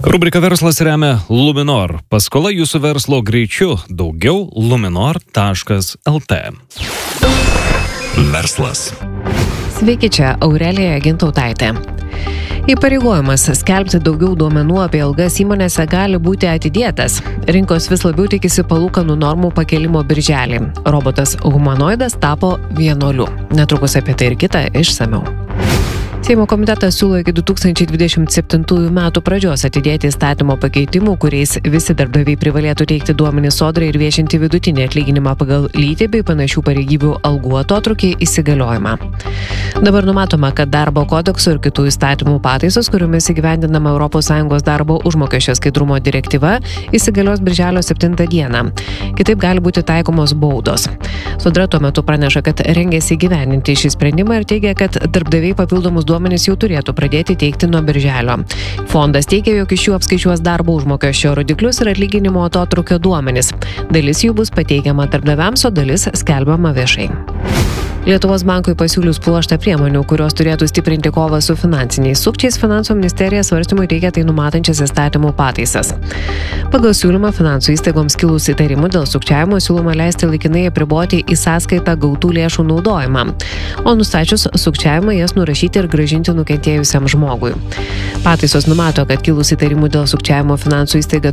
Rubrika Verslas remia Luminor. Paskola jūsų verslo greičiu. Daugiau luminor.lt. Verslas. Sveiki, čia Aurelija Gintautaitė. Įpareigojimas skelbti daugiau duomenų apie algas įmonėse gali būti atidėtas. Rinkos vis labiau tikisi palūkanų normų pakėlimo birželį. Robotas humanoidas tapo vienuoliu. Netrukus apie tai ir kitą išsamiau. Seimo komitetas siūlo iki 2027 metų pradžios atidėti įstatymo pakeitimų, kuriais visi darbdaviai privalėtų teikti duomenis Sodrai ir viešinti vidutinį atlyginimą pagal lytį bei panašių pareigybių algų atotrūkį įsigaliojimą. Dabar numatoma, kad darbo kodekso ir kitų įstatymų pataisos, kuriomis įgyvendinama ES darbo užmokesčio skaidrumo direktyva, įsigalios birželio 7 dieną. Kitaip gali būti taikomos baudos. Sodra tuo metu praneša, kad rengiasi įgyvendinti šį sprendimą ir teigia, kad darbdaviai papildomus duomenys jau turėtų pradėti teikti nuo birželio. Fondas teigia, jog iš jų apskaičiuos darbo užmokesčio rodiklius ir atlyginimo atotrūkio duomenys. Dalis jų bus pateikiama darbdaviams, o dalis skelbiama viešai. Lietuvos bankui pasiūlius pluoštą priemonių, kurios turėtų stiprinti kovą su finansiniais sukčiais, Finansų ministerija svarstymui teikia tai numatančias įstatymų pataisas. Pagal siūlymą finansų įstaigoms kilus įtarimų dėl sukčiavimo siūloma leisti laikinai apriboti į sąskaitą gautų lėšų naudojimą, o nustačius sukčiavimą jas nurašyti ir grąžinti nukentėjusiam žmogui. Pataisos numato, kad kilus įtarimų dėl sukčiavimo finansų įstaiga